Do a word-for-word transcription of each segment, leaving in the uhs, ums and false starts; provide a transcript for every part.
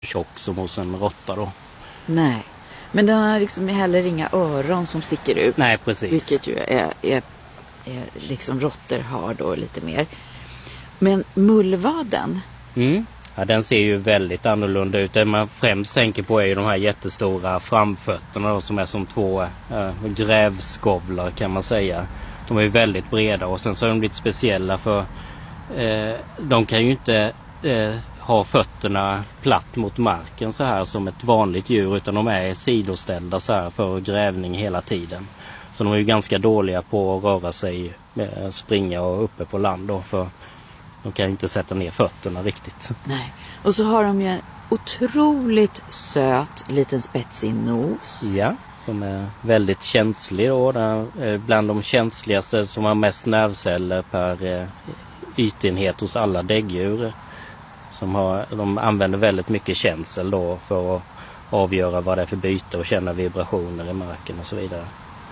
tjock som hos en råtta då. Nej, men den har liksom heller inga öron som sticker ut. Nej, precis. Vilket ju är, är, är liksom råttor har då lite mer. Men mullvaden? Mm. Ja, den ser ju väldigt annorlunda ut. Det man främst tänker på är ju de här jättestora framfötterna då, som är som två äh, grävskovlar kan man säga. De är ju väldigt breda och sen så är de lite speciella för eh, de kan ju inte eh, ha fötterna platt mot marken så här som ett vanligt djur, utan de är sidoställda så här för grävning hela tiden. Så de är ju ganska dåliga på att röra sig, eh, springa och uppe på land då, för de kan inte sätta ner fötterna riktigt. Nej. Och så har de ju en otroligt söt liten spetsig nos. Ja, som är väldigt känslig då. Den är bland de känsligaste som har mest nervceller per eh, ytenhet hos alla däggdjur. Som har, de använder väldigt mycket känsel då för att avgöra vad det är för byte och känna vibrationer i marken och så vidare.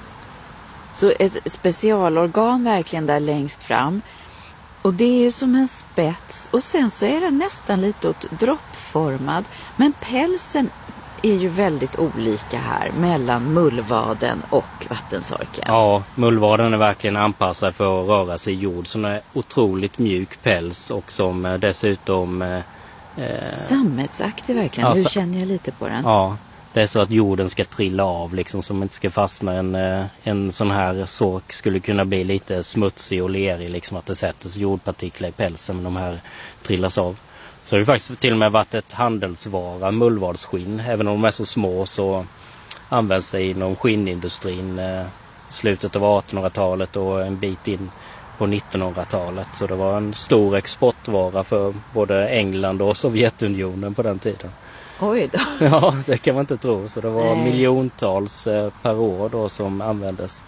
Så ett specialorgan verkligen där längst fram. Och det är ju som en spets. Och sen så är den nästan lite åt droppformad. Men pälsen är ju väldigt olika här mellan mullvaden och vattensorken. Ja, mullvaden är verkligen anpassad för att röra sig i jord. Så den är otroligt mjuk päls och som dessutom... Eh, Sammetsaktig verkligen, ja, nu sa- känner jag lite på den. Ja, det är så att jorden ska trilla av liksom, som inte ska fastna. En, en sån här sork skulle kunna bli lite smutsig och lerig, liksom att det sätts jordpartiklar i pälsen, men de här trillas av. Så det har faktiskt till och med varit ett handelsvara, mullvadsskinn. Även om de är så små så används det inom skinnindustrin eh, slutet av artonhundratalet och en bit in på nittonhundratalet. Så det var en stor exportvara för både England och Sovjetunionen på den tiden. Oj då. Ja, det kan man inte tro. Så det var Nej. miljontals eh, per år då som användes.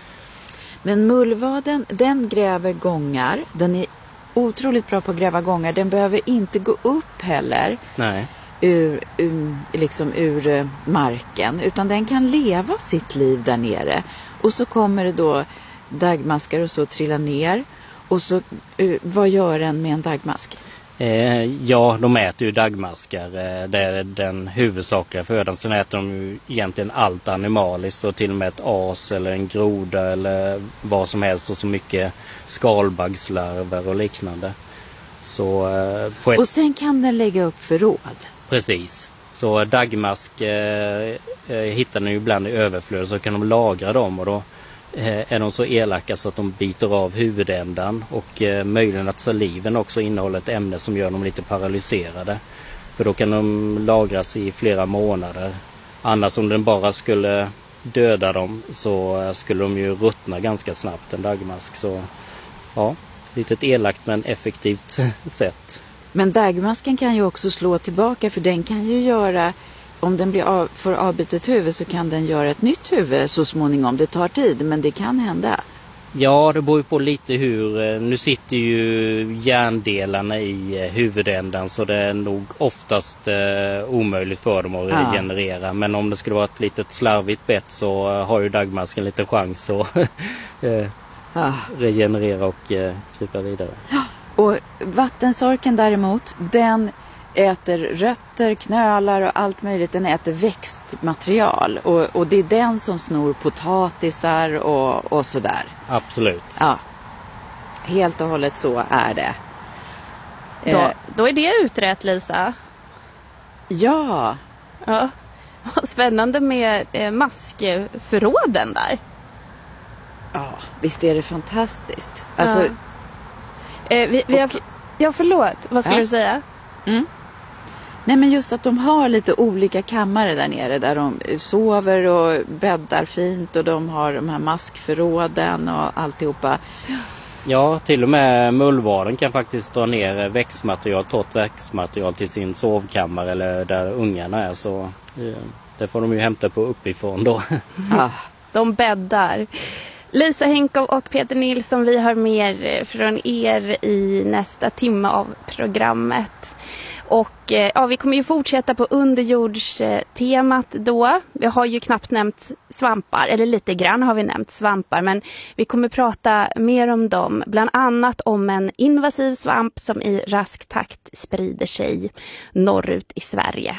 Men mullvaden, den gräver gångar. Den är otroligt bra på att gräva gångar. Den behöver inte gå upp heller. Nej. Ur, ur, liksom ur eh, marken. Utan den kan leva sitt liv där nere. Och så kommer det då dagmaskar och så trillar ner. Och så, uh, vad gör den med en dagmask? Eh, ja, de äter ju dagmaskar. Eh, det är den huvudsakliga födan. Sen äter de ju egentligen allt animaliskt och till och med ett as eller en groda eller vad som helst, och så mycket skalbaggslarver och liknande. Så, eh, på ett... Och sen kan den lägga upp förråd. Precis. Så dagmask eh, eh, hittar ni ju ibland i överflöd, så kan de lagra dem och då eh, är de så elaka så att de biter av huvudändan och eh, möjligen att saliven också innehåller ett ämne som gör dem lite paralyserade. För då kan de lagras i flera månader. Annars om den bara skulle döda dem så eh, skulle de ju ruttna ganska snabbt, en dagmask. Så ja, lite ett elakt men effektivt sätt. Men dagmasken kan ju också slå tillbaka, för den kan ju göra, om den blir av, får avbitet huvud så kan den göra ett nytt huvud så småningom. Det tar tid, men det kan hända. Ja, det beror ju på lite hur, nu sitter ju hjärndelarna i huvudändan så det är nog oftast eh, omöjligt för dem att Ja. regenerera. Men om det skulle vara ett litet slarvigt bett så eh, har ju dagmasken lite chans att eh, Ja. regenerera och eh, krypa vidare. Och vattensorken däremot, den äter rötter, knölar och allt möjligt. Den äter växtmaterial och, och det är den som snor potatisar och, och sådär. Absolut. Ja, helt och hållet så är det. Då, Eh, då är det utrett, Lisa. ja, Ja. Vad spännande med eh, maskförråden där. ja, visst är det fantastiskt. Alltså, Ja. Eh, vi, vi har, Och- ja, förlåt. Vad skulle Ja. du säga? nej men just att de har lite olika kammare där nere där de sover och bäddar fint och de har de här maskförråden och alltihopa. Ja, till och med mullvaden kan faktiskt dra ner växtmaterial, torrt växtmaterial till sin sovkammare eller där ungarna är, så eh, det får de ju hämta på uppifrån då. Ah. De bäddar. Lisa Henkow och Peter Nilsson, vi har mer från er i nästa timme av programmet. Och eh, ja, vi kommer ju fortsätta på underjordstemat då. Vi har ju knappt nämnt svampar, eller lite grann har vi nämnt svampar, men vi kommer prata mer om dem. Bland annat om en invasiv svamp som i rask takt sprider sig norrut i Sverige.